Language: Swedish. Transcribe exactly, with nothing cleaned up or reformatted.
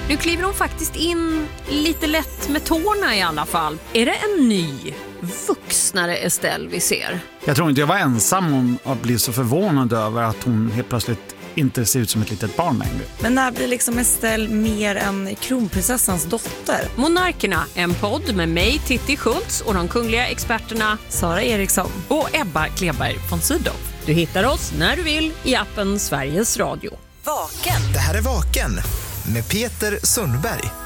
Nu kliver hon faktiskt in lite lätt med tårna i alla fall. Är det en ny, vuxnare Estelle vi ser? Jag tror inte jag var ensam om att bli så förvånad över att hon helt plötsligt inte ser ut som ett litet barn längre. Men när blir liksom Estelle mer än kronprinsessans dotter? Monarkerna, en podd med mig, Titti Schultz, och de kungliga experterna Sara Eriksson och Ebba Kleberg von Sydow. Du hittar oss när du vill i appen Sveriges Radio. Vaken. Det här är Vaken med Peter Sundberg.